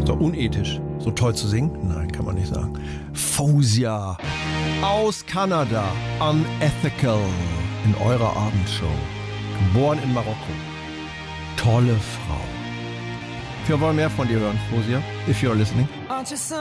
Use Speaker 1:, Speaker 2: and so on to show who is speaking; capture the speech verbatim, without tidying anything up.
Speaker 1: So unethisch. So toll zu singen? Nein, kann man nicht sagen. Fawzia aus Kanada. Unethical in eurer Abendshow. Geboren in Marokko. Tolle Frau. Wir wollen mehr von dir hören, Fawzia. If you're listening.